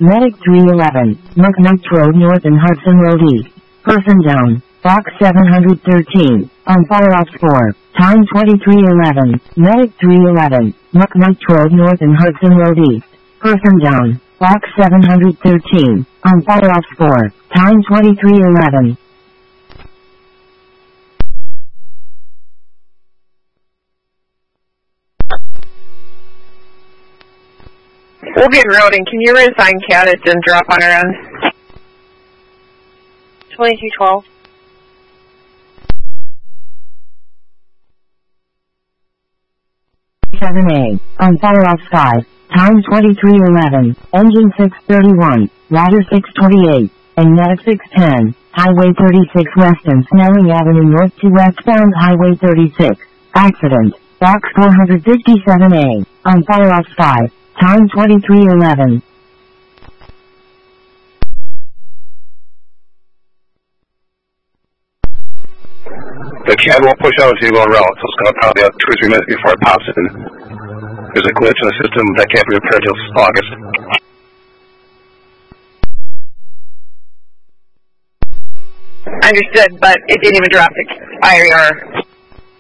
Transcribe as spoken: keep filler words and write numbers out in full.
Medic three eleven, McKnight Road North and Hudson Road East. Person down. Box seven hundred thirteen, on fire ops four, time twenty-three eleven, Medic three eleven, McKnight Road North and Hudson Road East. Person down. Box seven hundred thirteen, on fire ops four, time twenty-three eleven. We'll get routing. Can you reassign Cat and drop on our end? twenty-two twelve. seven A, on fire ops five, time twenty-three eleven, engine six thirty-one, ladder six twenty-eight, and medic six ten, highway thirty-six west and Snelling Avenue north to westbound highway thirty-six, accident, box four hundred fifty-seven A, on fire ops five, time twenty-three eleven. The cab won't push out until you go on route, so it's going to probably have two or three minutes before it pops in. There's a glitch in the system that can't be repaired till August. Understood, but it didn't even drop the I R